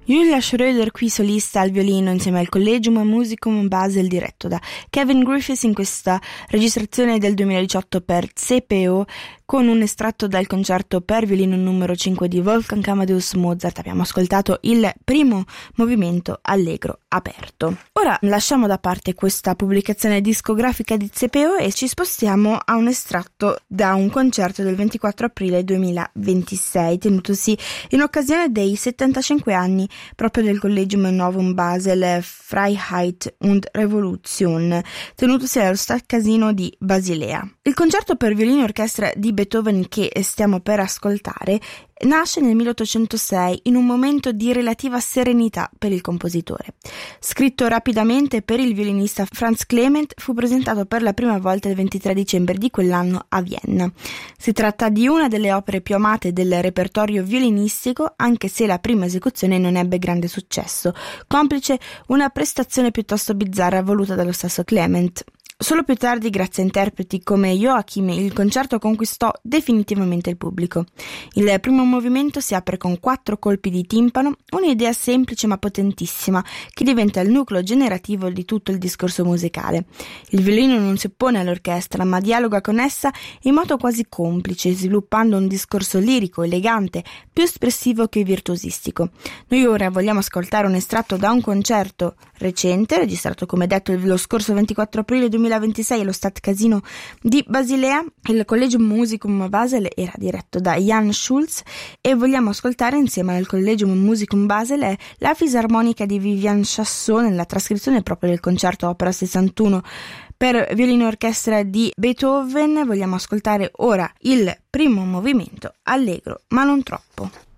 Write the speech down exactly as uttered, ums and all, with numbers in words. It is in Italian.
Julia Schroeder qui solista al violino insieme al Collegium Musicum Basel diretto da Kevin Griffiths in questa registrazione del duemiladiciotto per C P O con un estratto dal concerto per violino numero cinque di Wolfgang Amadeus Mozart. Abbiamo ascoltato il primo movimento allegro aperto. Ora lasciamo da parte questa pubblicazione discografica di C P O e ci spostiamo a un estratto da un concerto del ventiquattro aprile duemilaventisei tenutosi in occasione dei settantacinque anni proprio del Collegium Novum Basel Freiheit und Revolution, tenutosi allo Stadtcasino di Basilea. Il concerto per violino e orchestra di Beethoven che stiamo per ascoltare nasce nel milleottocentosei in un momento di relativa serenità per il compositore. Scritto rapidamente per il violinista Franz Clement, fu presentato per la prima volta il ventitré dicembre di quell'anno a Vienna. Si tratta di una delle opere più amate del repertorio violinistico, anche se la prima esecuzione non ebbe grande successo, complice una prestazione piuttosto bizzarra voluta dallo stesso Clement. Solo più tardi, grazie a interpreti come Joachim, il concerto conquistò definitivamente il pubblico. Il primo movimento si apre con quattro colpi di timpano, un'idea semplice ma potentissima che diventa il nucleo generativo di tutto il discorso musicale. Il violino non si oppone all'orchestra, ma dialoga con essa in modo quasi complice, sviluppando un discorso lirico, elegante, più espressivo che virtuosistico. Noi ora vogliamo ascoltare un estratto da un concerto recente, registrato come detto lo scorso ventiquattro aprile duemilaventisei allo Stadtcasino di Basilea. Il Collegium Musicum Basel era diretto da Jan Schulz e vogliamo ascoltare insieme al Collegium Musicum Basel la fisarmonica di Vivian Chasson nella trascrizione proprio del concerto opera sessantuno per violino e orchestra di Beethoven. Vogliamo ascoltare ora il primo movimento allegro ma non troppo.